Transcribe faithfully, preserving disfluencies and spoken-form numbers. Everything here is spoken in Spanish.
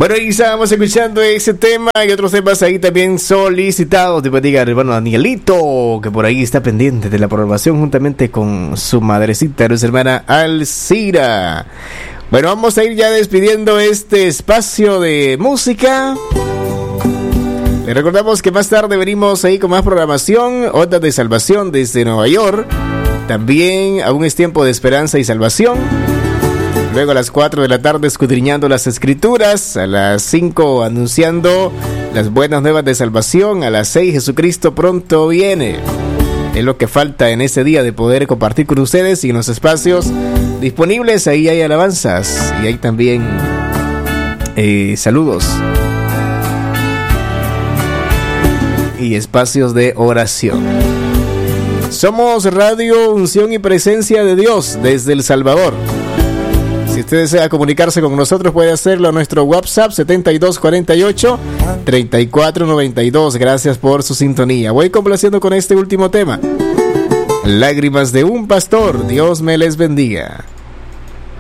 Bueno, y estábamos escuchando ese tema y otros temas ahí también solicitados. Te diga el hermano Danielito, que por ahí está pendiente de la programación juntamente con su madrecita, nuestra hermana Alcira. Bueno, vamos a ir ya despidiendo este espacio de música. Les recordamos que más tarde venimos ahí con más programación. Ondas de Salvación desde Nueva York. También aún es tiempo de esperanza y salvación. Luego a las cuatro de la tarde escudriñando las escrituras. A las cinco anunciando las buenas nuevas de salvación. A las seis Jesucristo pronto viene. Es lo que falta en este día de poder compartir con ustedes. Y en los espacios disponibles ahí hay alabanzas. Y hay también eh, saludos. Y espacios de oración. Somos Radio Unción y Presencia de Dios desde El Salvador. Si usted desea comunicarse con nosotros, puede hacerlo a nuestro WhatsApp setenta y dos cuarenta y ocho, treinta y cuatro noventa y dos. Gracias por su sintonía. Voy complaciendo con este último tema. Lágrimas de un pastor. Dios me les bendiga.